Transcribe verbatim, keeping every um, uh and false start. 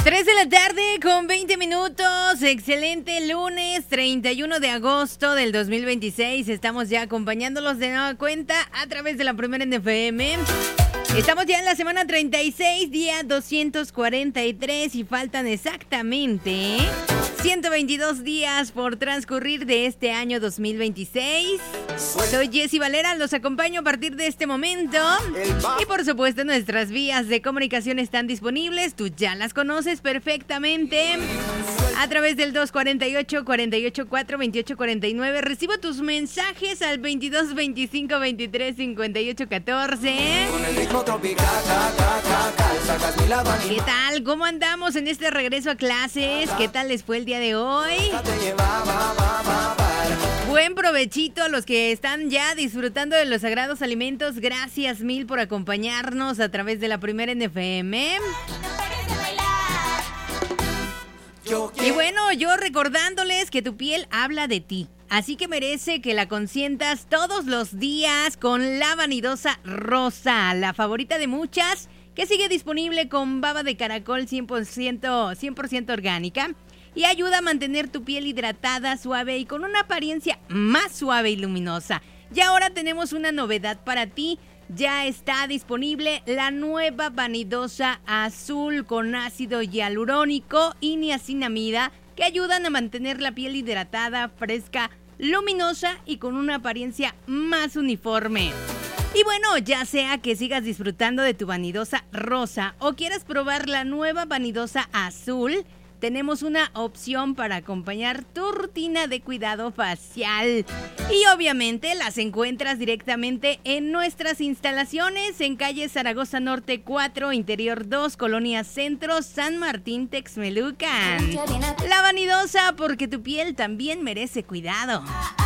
tres de la tarde con veinte minutos. Excelente lunes treinta y uno de agosto del dos mil veintiséis. Estamos ya acompañándolos de nueva cuenta a través de la primera en F M. Estamos ya en la semana treinta y seis, día doscientos cuarenta y tres y faltan exactamente ciento veintidós días por transcurrir de este año dos mil veintiséis. Soy Jessy Valera, los acompaño a partir de este momento. Y por supuesto nuestras vías de comunicación están disponibles, tú ya las conoces perfectamente. A través del dos cuarenta y ocho, cuarenta y ocho cuatro, veintiocho cuarenta y nueve. Recibo tus mensajes al veintidós veinticinco veintitrés cincuenta y ocho catorce. ¿Qué tal? ¿Cómo andamos en este regreso a clases? ¿Qué tal les fue el día de hoy? Buen provechito a los que están ya disfrutando de los sagrados alimentos. Gracias mil por acompañarnos a través de la primera en F M. Y bueno, yo recordándoles que tu piel habla de ti, así que merece que la consientas todos los días con la vanidosa rosa, la favorita de muchas, que sigue disponible con baba de caracol cien por ciento, cien por ciento orgánica y ayuda a mantener tu piel hidratada, suave y con una apariencia más suave y luminosa. Y ahora tenemos una novedad para ti. Ya está disponible la nueva vanidosa azul con ácido hialurónico y niacinamida que ayudan a mantener la piel hidratada, fresca, luminosa y con una apariencia más uniforme. Y bueno, ya sea que sigas disfrutando de tu vanidosa rosa o quieras probar la nueva vanidosa azul, tenemos una opción para acompañar tu rutina de cuidado facial. Y obviamente las encuentras directamente en nuestras instalaciones en calle Zaragoza Norte cuatro, Interior dos, Colonia Centro, San Martín, Texmelucan. La vanidosa, porque tu piel también merece cuidado.